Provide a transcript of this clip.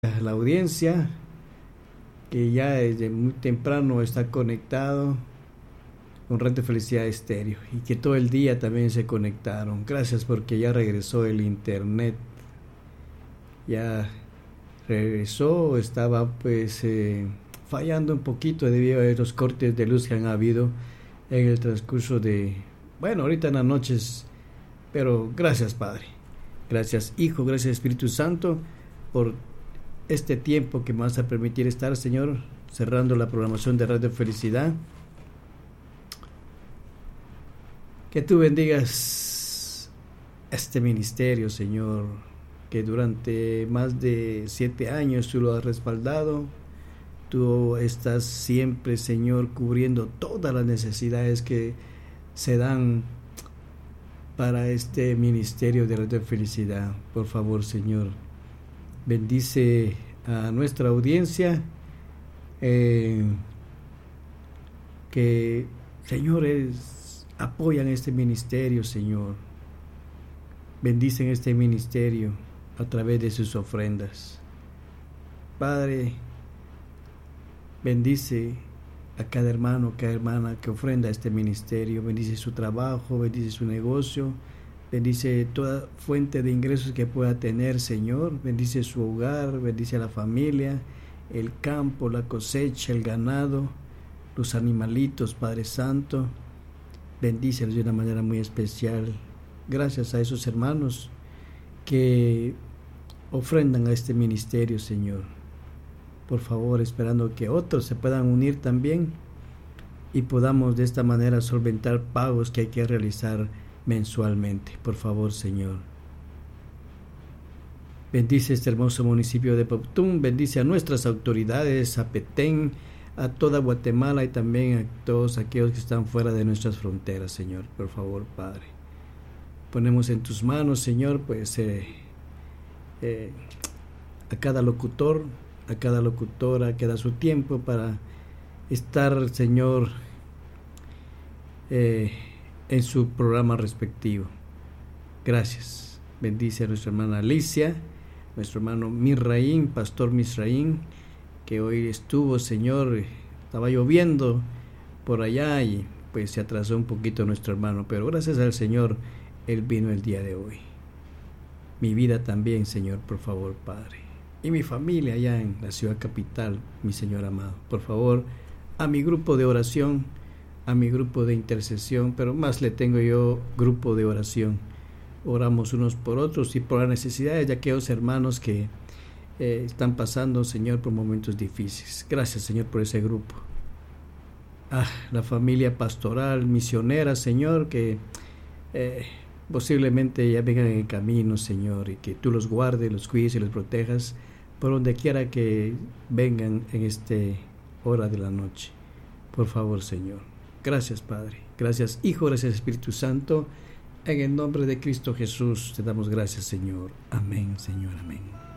la audiencia que ya desde muy temprano está conectado con Radio Felicidad Estéreo y que todo el día también se conectaron. Gracias porque ya regresó el internet, ya regresó, estaba fallando un poquito debido a los cortes de luz que han habido en el transcurso de, bueno, ahorita en las noches, pero gracias Padre, gracias Hijo, gracias Espíritu Santo por este tiempo que me vas a permitir estar, Señor, cerrando la programación de Radio Felicidad. Que tú bendigas este ministerio, Señor, que durante más de 7 años tú lo has respaldado. Tú estás siempre, Señor, cubriendo todas las necesidades que se dan para este ministerio de Radio Felicidad. Por favor, Señor, bendice a nuestra audiencia, que, señores, apoyan este ministerio, Señor. Bendicen este ministerio a través de sus ofrendas. Padre, bendice a cada hermano, cada hermana que ofrenda a este ministerio. Bendice su trabajo, bendice su negocio, bendice toda fuente de ingresos que pueda tener, Señor. Bendice su hogar, bendice a la familia, el campo, la cosecha, el ganado, los animalitos, Padre Santo. Bendícelos de una manera muy especial. Gracias a esos hermanos que ofrendan a este ministerio, Señor. Por favor, esperando que otros se puedan unir también y podamos de esta manera solventar pagos que hay que realizar mensualmente. Por favor, Señor. Bendice este hermoso municipio de Poptún, bendice a nuestras autoridades, a Petén, a toda Guatemala y también a todos aquellos que están fuera de nuestras fronteras, Señor. Por favor, Padre. Ponemos en tus manos, Señor, pues a cada locutor, a cada locutora que da su tiempo para estar, Señor, en su programa respectivo. Gracias. Bendice a nuestra hermana Alicia, nuestro hermano Misraín, Pastor Misraín, que hoy estuvo, Señor, estaba lloviendo por allá y pues se atrasó un poquito nuestro hermano, pero gracias al Señor, él vino el día de hoy. Mi vida también, Señor, por favor, Padre. Y mi familia allá en la ciudad capital, mi Señor amado. Por favor, a mi grupo de oración, a mi grupo de intercesión, pero más le tengo yo grupo de oración. Oramos unos por otros y por las necesidades de aquellos hermanos que están pasando, Señor, por momentos difíciles. Gracias, Señor, por ese grupo. La familia pastoral, misionera, Señor, que posiblemente ya vengan en el camino, Señor, y que tú los guardes, los cuides y los protejas por donde quiera que vengan en este hora de la noche. Por favor, Señor. Gracias, Padre. Gracias, Hijo. Gracias, Espíritu Santo. En el nombre de Cristo Jesús te damos gracias, Señor. Amén, Señor. Amén.